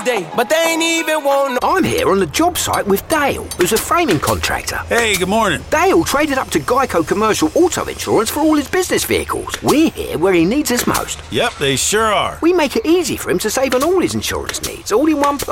day, but they ain't even want no. I'm here on the job site with Dale, who's a framing contractor. Hey, good morning. Dale traded up to Geico Commercial Auto Insurance for all his business vehicles. We're here where he needs us most. Yep, they sure are. We make it easy for him to save on all his insurance needs, all in one place.